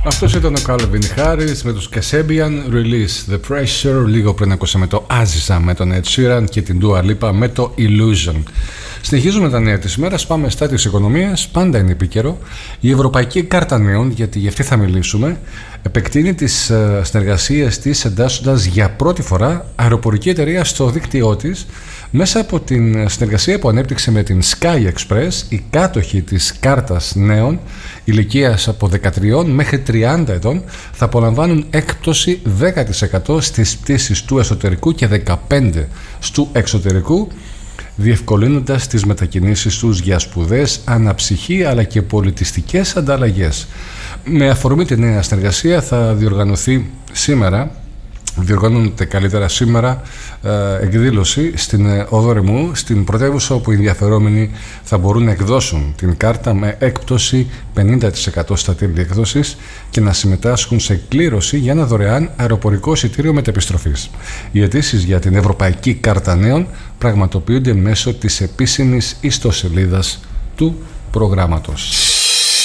Αυτός ήταν ο Calvin Harris με τους Kasabian, Release the Pressure. Λίγο πριν ακούσαμε το Άζιζα με τον Ed Sheeran και την Dua Lipa με το Illusion. Συνεχίζουμε τα νέα της ημέρας, πάμε στα της οικονομίας, πάντα είναι επίκαιρο. Η Ευρωπαϊκή Κάρτα Νέων, γιατί γι' αυτή θα μιλήσουμε, επεκτείνει τις συνεργασίες της εντάσσοντας για πρώτη φορά αεροπορική εταιρεία στο δίκτυό της. Μέσα από την συνεργασία που ανέπτυξε με την Sky Express, οι κάτοχοι της κάρτας νέων ηλικίας από 13 μέχρι 30 ετών θα απολαμβάνουν έκπτωση 10% στις πτήσεις του εσωτερικού και 15% του εξωτερικού, διευκολύνοντας τις μετακινήσεις τους για σπουδές, αναψυχή αλλά και πολιτιστικές ανταλλαγές. Με αφορμή τη νέα συνεργασία θα διοργανώνεται καλύτερα σήμερα εκδήλωση στην Οδό Ρημού, στην πρωτεύουσα, όπου οι ενδιαφερόμενοι θα μπορούν να εκδώσουν την κάρτα με έκπτωση 50% στα τέλη έκδοσης και να συμμετάσχουν σε κλήρωση για ένα δωρεάν αεροπορικό εισιτήριο μετεπιστροφής. Οι αιτήσεις για την Ευρωπαϊκή Κάρτα Νέων πραγματοποιούνται μέσω της επίσημης ιστοσελίδας του προγράμματος.